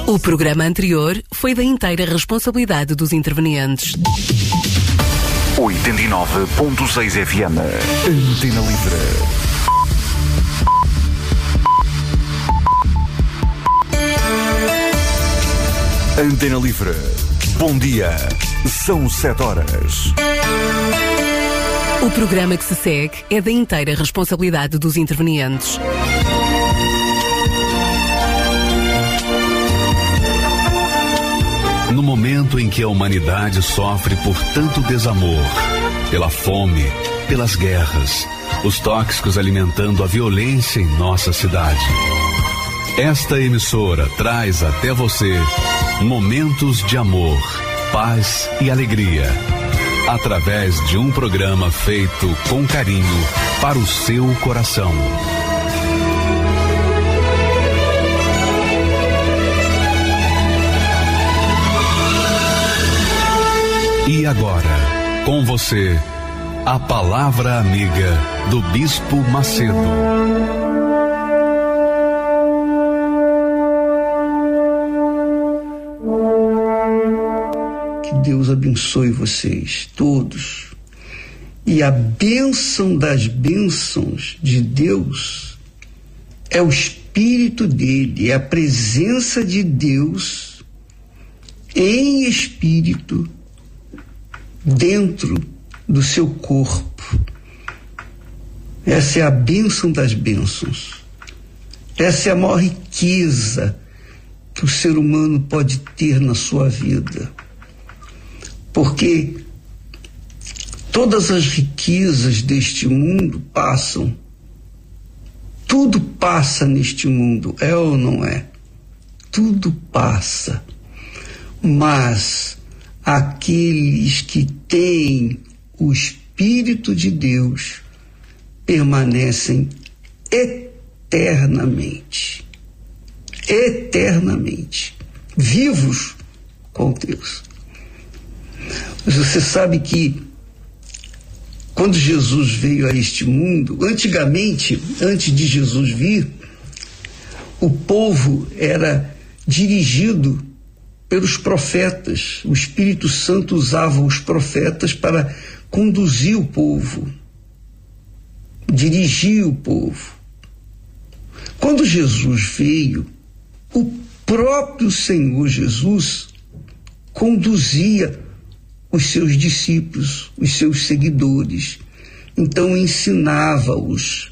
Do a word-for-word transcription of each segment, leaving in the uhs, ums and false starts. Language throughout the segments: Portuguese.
O programa anterior foi da inteira responsabilidade dos intervenientes. oitenta e nove ponto seis F M. Antena Livre. Antena Livre. Bom dia. São sete horas. O programa que se segue é da inteira responsabilidade dos intervenientes. No momento em que a humanidade sofre por tanto desamor, pela fome, pelas guerras, os tóxicos alimentando a violência em nossa cidade, esta emissora traz até você momentos de amor, paz e alegria, através de um programa feito com carinho para o seu coração. E agora, com você, a palavra amiga do Bispo Macedo. Que Deus abençoe vocês todos. E a bênção das bênçãos de Deus é o Espírito dele, é a presença de Deus em espírito dentro do seu corpo. Essa é a bênção das bênçãos. Essa é a maior riqueza que o ser humano pode ter na sua vida. Porque todas as riquezas deste mundo passam. Tudo passa neste mundo, é ou não é? Tudo passa. Mas aqueles que têm o Espírito de Deus permanecem eternamente, eternamente, vivos com Deus. Você sabe que quando Jesus veio a este mundo, antigamente, antes de Jesus vir, o povo era dirigido pelos profetas. O Espírito Santo usava os profetas para conduzir o povo, dirigir o povo. Quando Jesus veio, o próprio Senhor Jesus conduzia os seus discípulos, os seus seguidores. Então ensinava-os.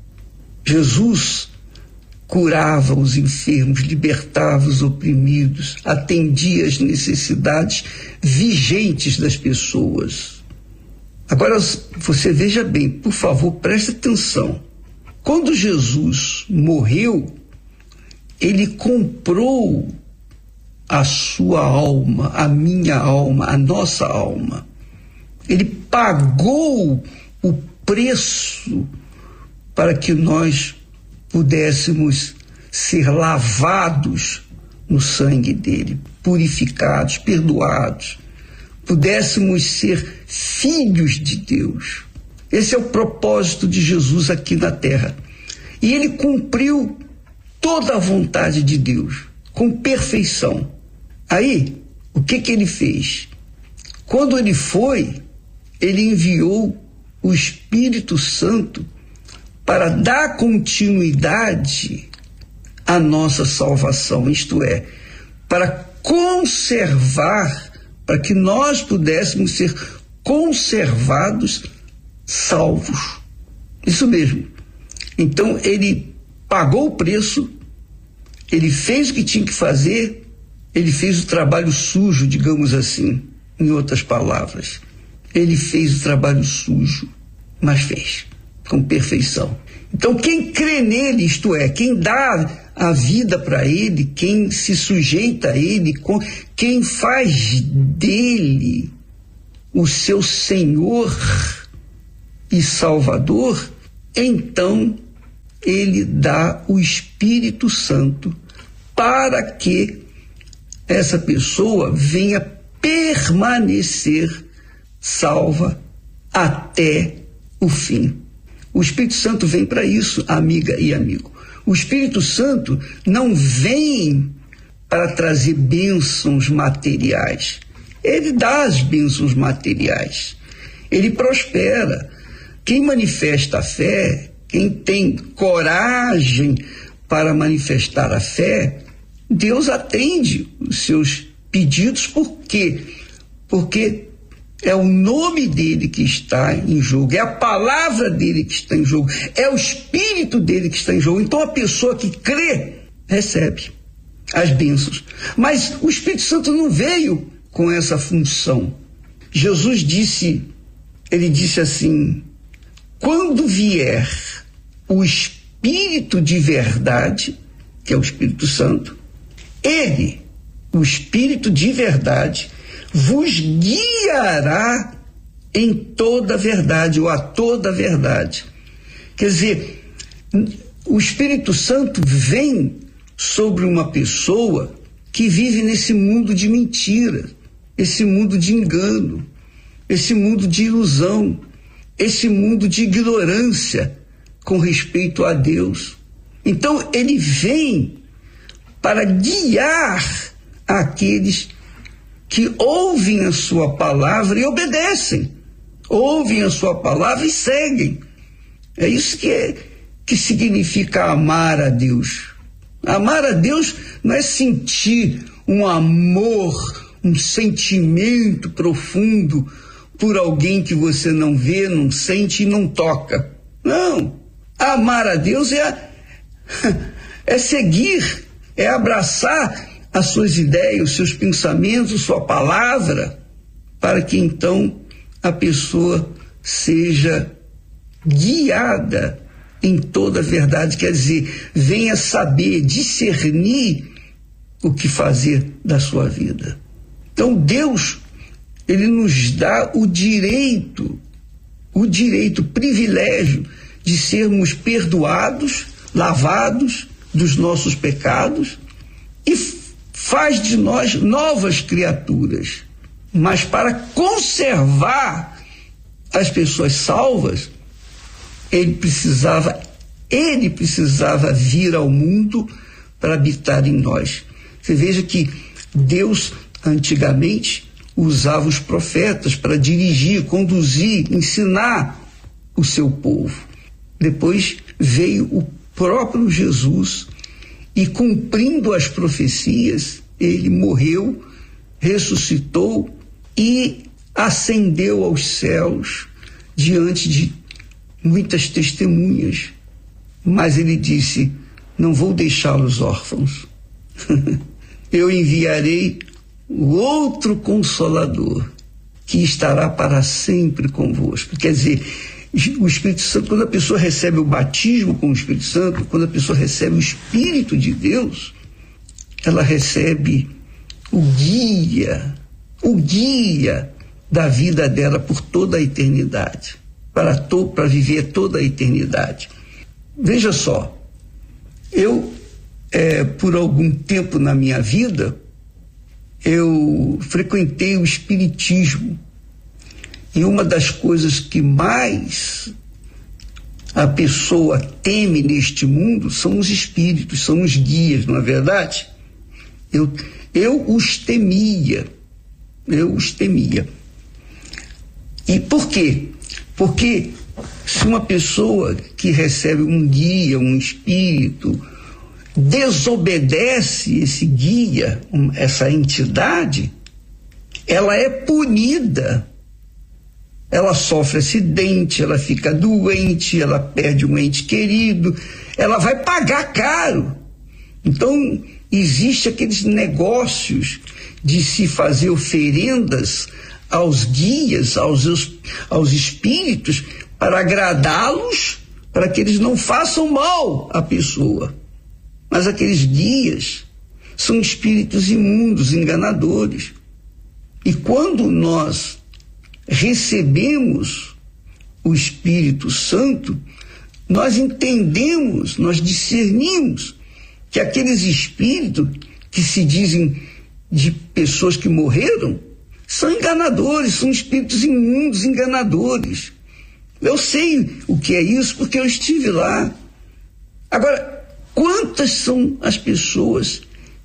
Jesus curava os enfermos, libertava os oprimidos, atendia às necessidades vigentes das pessoas. Agora, você veja bem, por favor, preste atenção. Quando Jesus morreu, ele comprou a sua alma, a minha alma, a nossa alma. Ele pagou o preço para que nós pudéssemos ser lavados no sangue dele, purificados, perdoados, pudéssemos ser filhos de Deus. Esse é o propósito de Jesus aqui na terra. E ele cumpriu toda a vontade de Deus, com perfeição. Aí, o que que ele fez? Quando ele foi, ele enviou o Espírito Santo para dar continuidade à nossa salvação, isto é, para conservar, para que nós pudéssemos ser conservados, salvos. Isso mesmo. Então, ele pagou o preço, ele fez o que tinha que fazer, ele fez o trabalho sujo, digamos assim, em outras palavras. Ele fez o trabalho sujo, mas fez com perfeição. Então, quem crê nele, isto é, quem dá a vida para ele, quem se sujeita a ele, quem faz dele o seu Senhor e Salvador, então ele dá o Espírito Santo para que essa pessoa venha permanecer salva até o fim. O Espírito Santo vem para isso, amiga e amigo. O Espírito Santo não vem para trazer bênçãos materiais. Ele dá as bênçãos materiais. Ele prospera. Quem manifesta a fé, quem tem coragem para manifestar a fé, Deus atende os seus pedidos. Por quê? Porque é o nome dele que está em jogo, é a palavra dele que está em jogo, é o espírito dele que está em jogo. Então a pessoa que crê recebe as bênçãos. Mas o Espírito Santo não veio com essa função. Jesus disse, ele disse assim: quando vier o Espírito de verdade, que é o Espírito Santo, ele, o Espírito de verdade, vos guiará em toda a verdade, ou a toda a verdade. Quer dizer, o Espírito Santo vem sobre uma pessoa que vive nesse mundo de mentira, esse mundo de engano, esse mundo de ilusão, esse mundo de ignorância com respeito a Deus. Então ele vem para guiar aqueles que ouvem a sua palavra e obedecem, ouvem a sua palavra e seguem. É isso que, é, que significa amar a Deus. Amar a Deus não é sentir um amor, um sentimento profundo por alguém que você não vê, não sente e não toca. Não. Amar a Deus é, é seguir, é abraçar as suas ideias, os seus pensamentos, sua palavra, para que então a pessoa seja guiada em toda a verdade. Quer dizer, venha saber, discernir o que fazer da sua vida. Então Deus, ele nos dá o direito, o direito, o privilégio de sermos perdoados, lavados dos nossos pecados e faz de nós novas criaturas. Mas para conservar as pessoas salvas, ele precisava, ele precisava vir ao mundo para habitar em nós. Você veja que Deus, antigamente, usava os profetas para dirigir, conduzir, ensinar o seu povo. Depois veio o próprio Jesus e, cumprindo as profecias, ele morreu, ressuscitou e ascendeu aos céus diante de muitas testemunhas. Mas ele disse: não vou deixá-los órfãos. Eu enviarei o outro Consolador, que estará para sempre convosco. Quer dizer, o Espírito Santo, quando a pessoa recebe o batismo com o Espírito Santo, quando a pessoa recebe o Espírito de Deus, ela recebe o guia, o guia da vida dela por toda a eternidade, para, to, para viver toda a eternidade. Veja só, eu, é, por algum tempo na minha vida, eu frequentei o espiritismo, e uma das coisas que mais a pessoa teme neste mundo são os espíritos, são os guias, não é verdade? Eu, eu os temia, eu os temia. E por quê? Porque se uma pessoa que recebe um guia, um espírito, desobedece esse guia, essa entidade, ela é punida. Ela sofre acidente, ela fica doente, ela perde um ente querido, ela vai pagar caro. Então, existe aqueles negócios de se fazer oferendas aos guias, aos, aos espíritos, para agradá-los, para que eles não façam mal à pessoa. Mas aqueles guias são espíritos imundos, enganadores. E quando nós recebemos o Espírito Santo, nós entendemos, nós discernimos que aqueles espíritos que se dizem de pessoas que morreram são enganadores, são espíritos imundos, enganadores. Eu sei o que é isso porque eu estive lá. Agora, quantas são as pessoas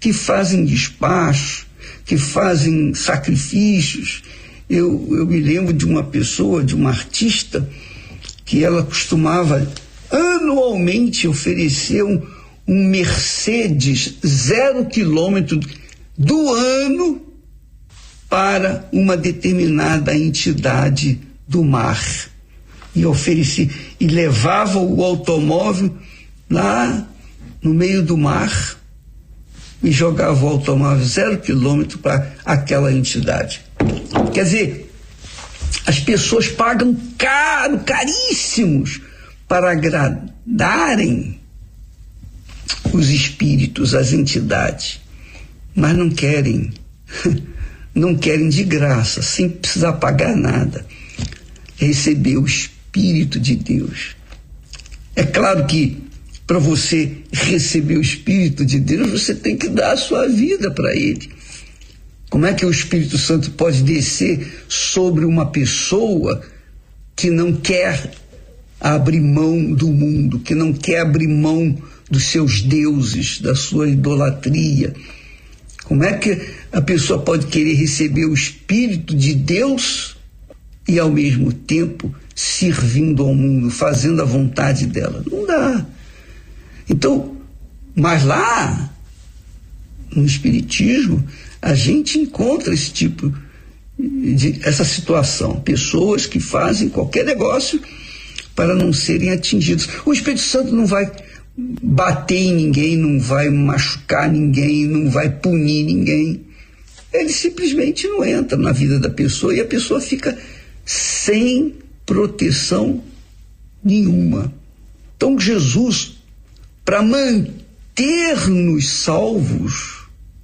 que fazem despachos, que fazem sacrifícios. Eu, eu me lembro de uma pessoa, de uma artista, que ela costumava anualmente oferecer um, um Mercedes zero quilômetro do ano para uma determinada entidade do mar. E oferecia, e levava o automóvel lá no meio do mar e jogava o automóvel zero quilômetro para aquela entidade. Quer dizer, as pessoas pagam caro, caríssimos, para agradarem os espíritos, as entidades, mas não querem, não querem de graça, sem precisar pagar nada, receber o Espírito de Deus. É claro que para você receber o Espírito de Deus, você tem que dar a sua vida para Ele. Como é que o Espírito Santo pode descer sobre uma pessoa que não quer abrir mão do mundo, que não quer abrir mão dos seus deuses, da sua idolatria? Como é que a pessoa pode querer receber o Espírito de Deus e ao mesmo tempo servindo ao mundo, fazendo a vontade dela? Não dá. Então, mas lá no Espiritismo a gente encontra esse tipo de, essa situação, pessoas que fazem qualquer negócio para não serem atingidos. O Espírito Santo não vai bater em ninguém, não vai machucar ninguém, não vai punir ninguém. Ele simplesmente não entra na vida da pessoa e a pessoa fica sem proteção nenhuma. Então Jesus, para manter-nos salvos,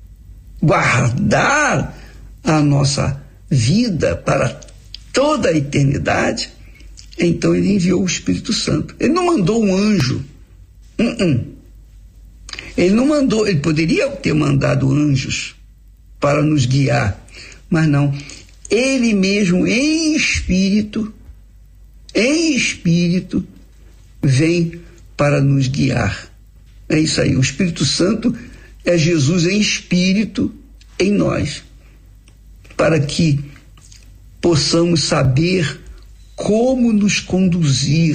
guardar a nossa vida para toda a eternidade, então ele enviou o Espírito Santo. Ele não mandou um anjo. Uh-uh. Ele não mandou, ele poderia ter mandado anjos para nos guiar, mas não. Ele mesmo, em espírito, em espírito, vem para nos guiar. É isso aí, o Espírito Santo é Jesus em espírito em nós, para que possamos saber como nos conduzir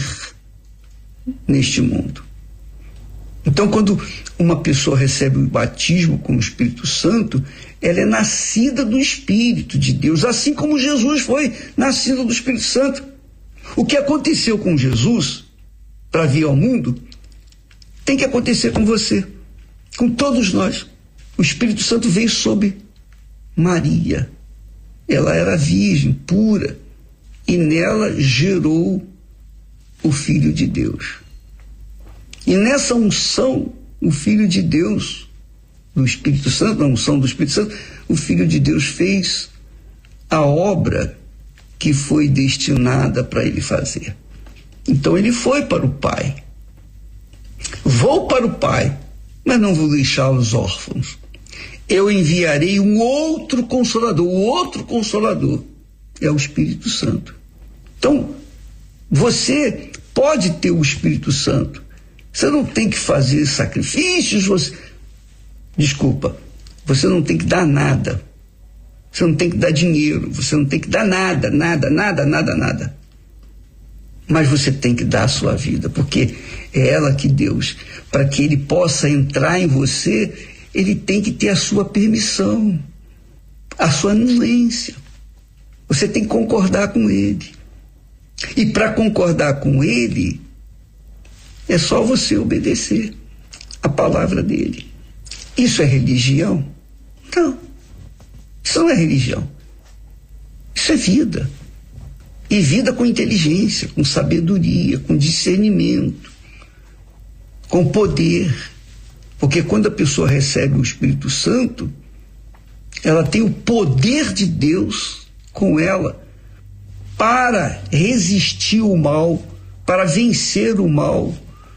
neste mundo. Então, quando uma pessoa recebe o batismo com o Espírito Santo, ela é nascida do Espírito de Deus, assim como Jesus foi nascido do Espírito Santo. O que aconteceu com Jesus para vir ao mundo tem que acontecer com você, com todos nós. O Espírito Santo veio sobre Maria. Ela era virgem, pura, e nela gerou o Filho de Deus. E nessa unção, o Filho de Deus, do Espírito Santo, na unção do Espírito Santo, o Filho de Deus fez a obra que foi destinada para ele fazer. Então ele foi para o Pai. Vou para o Pai, mas não vou deixá-los órfãos. Eu enviarei um outro Consolador, o outro Consolador é o Espírito Santo. Então, você pode ter o Espírito Santo. Você não tem que fazer sacrifícios, você... desculpa, você não tem que dar nada. Você não tem que dar dinheiro, você não tem que dar nada, nada, nada, nada, nada. Mas você tem que dar a sua vida, porque é ela que Deus, para que ele possa entrar em você, ele tem que ter a sua permissão, a sua anuência. Você tem que concordar com ele. E para concordar com ele, é só você obedecer a palavra dele. Isso é religião? Não. Isso não é religião. Isso é vida. E vida com inteligência, com sabedoria, com discernimento, com poder. Porque quando a pessoa recebe o Espírito Santo, ela tem o poder de Deus com ela para resistir o mal, para vencer o mal,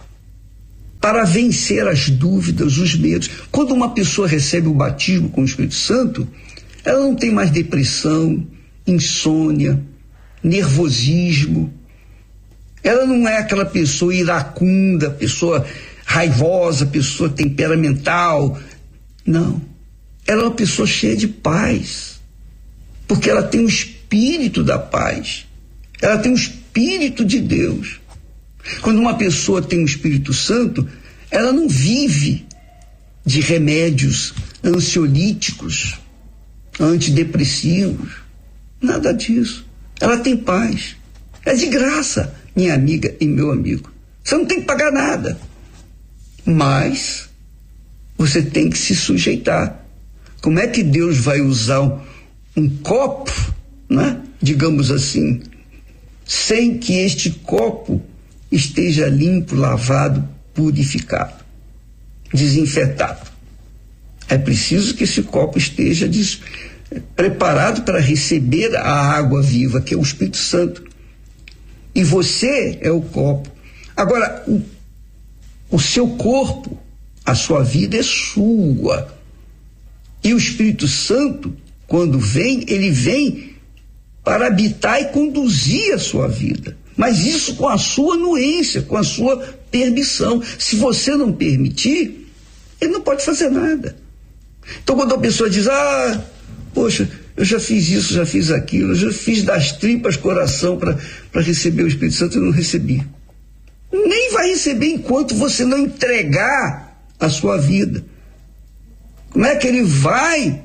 para vencer as dúvidas, os medos. Quando uma pessoa recebe o batismo com o Espírito Santo, ela não tem mais depressão, insônia, nervosismo. Ela não é aquela pessoa iracunda, pessoa raivosa, pessoa temperamental. Não. Ela é uma pessoa cheia de paz, porque ela tem o espírito da paz. Ela tem o espírito de Deus. Quando uma pessoa tem o Espírito Santo, ela não vive de remédios ansiolíticos, antidepressivos, nada disso. Ela tem paz. É de graça, minha amiga e meu amigo. Você não tem que pagar nada, mas você tem que se sujeitar. Como é que Deus vai usar um, um copo, né, digamos assim, sem que este copo esteja limpo, lavado, purificado, desinfetado? É preciso que esse copo esteja des... preparado para receber a água viva, que é o Espírito Santo. E você é o copo. Agora, o, o seu corpo, a sua vida é sua. E o Espírito Santo, quando vem, ele vem para habitar e conduzir a sua vida. Mas isso com a sua anuência, com a sua permissão. Se você não permitir, ele não pode fazer nada. Então, quando a pessoa diz, ah, poxa, eu já fiz isso, já fiz aquilo, eu já fiz das tripas coração para receber o Espírito Santo e não recebi. Nem vai receber enquanto você não entregar a sua vida. Como é que ele vai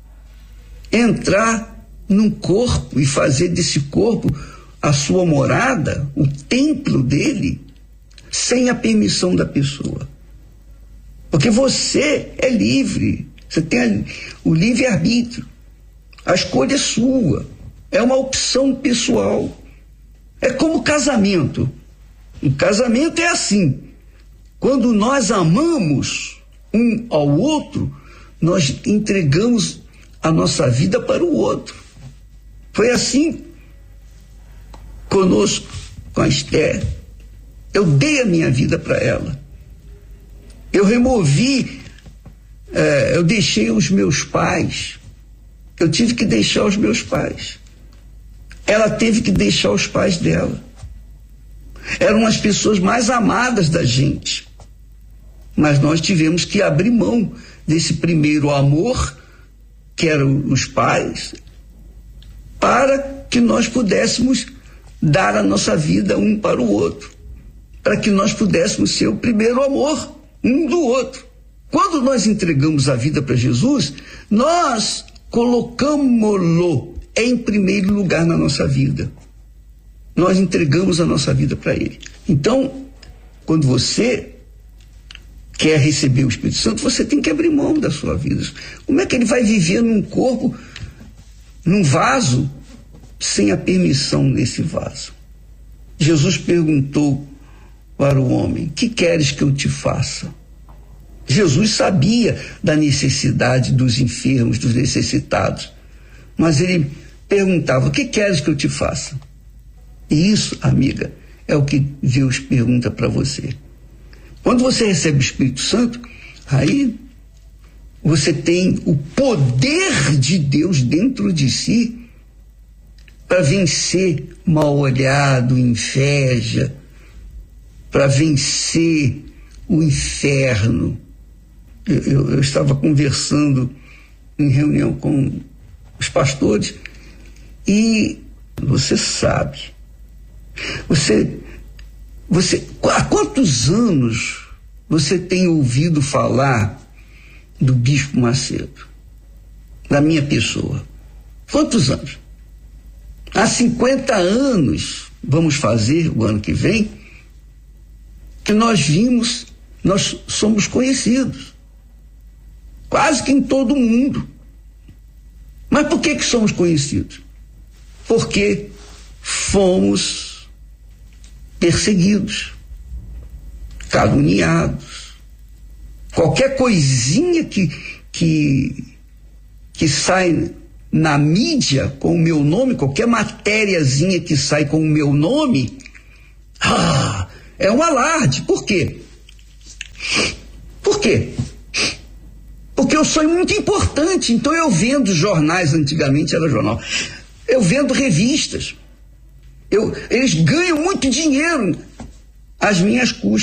entrar num corpo e fazer desse corpo a sua morada, o templo dele, sem a permissão da pessoa? Porque você é livre, você tem o livre-arbítrio, a escolha é sua, é uma opção pessoal. É como casamento. O casamento é assim: quando nós amamos um ao outro, nós entregamos a nossa vida para o outro. Foi assim conosco, com a Esther. Eu dei a minha vida para ela. Eu removi, é, eu deixei os meus pais. Eu tive que deixar os meus pais. Ela teve que deixar os pais dela. Eram as pessoas mais amadas da gente. Mas nós tivemos que abrir mão desse primeiro amor, que eram os pais, para que nós pudéssemos dar a nossa vida um para o outro, para que nós pudéssemos ser o primeiro amor um do outro. Quando nós entregamos a vida para Jesus, nós colocamos-lo em primeiro lugar na nossa vida. Nós entregamos a nossa vida para Ele. Então, quando você quer receber o Espírito Santo, você tem que abrir mão da sua vida. Como é que ele vai viver num corpo, num vaso, sem a permissão desse vaso? Jesus perguntou para o homem: que queres que eu te faça? Jesus sabia da necessidade dos enfermos, dos necessitados, mas ele perguntava: o que queres que eu te faça? E isso, amiga, é o que Deus pergunta para você. Quando você recebe o Espírito Santo, aí você tem o poder de Deus dentro de si para vencer mal-olhado, inveja, para vencer o inferno. Eu, eu, eu estava conversando em reunião com os pastores e você sabe, você, você, há quantos anos você tem ouvido falar do Bispo Macedo, da minha pessoa? Quantos anos? Há cinquenta anos, vamos fazer o ano que vem, que nós vimos, nós somos conhecidos, quase que em todo o mundo. Mas por que que somos conhecidos? Porque fomos perseguidos, caluniados. Qualquer coisinha que, que, que sai na mídia com o meu nome, qualquer matériazinha que sai com o meu nome, ah, é um alarde. Por quê? Por quê? Porque eu sou muito importante. Então eu vendo jornais, antigamente era jornal, eu vendo revistas, eu, eles ganham muito dinheiro às minhas custas.